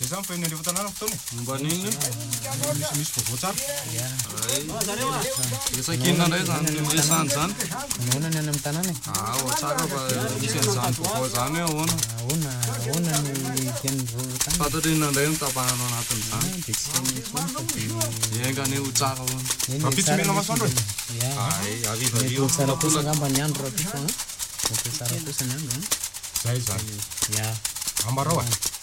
Zany fa eny andrefa-tanàna fotoana momba nino misy vovoatsara resakina ndray zany resany zany Naona ny any amin'ny tanàna tsara fa misy an'izany vaovao zany hoe ahoana ny tian'ny tany fantatrina indray mitapananao anatin'izany dia tsy engany ho tsara hoana rapitsy mena masoandro mety tsara kosa angamba ny andro raha mety tsara kosa ny andro zay zany ya ambarao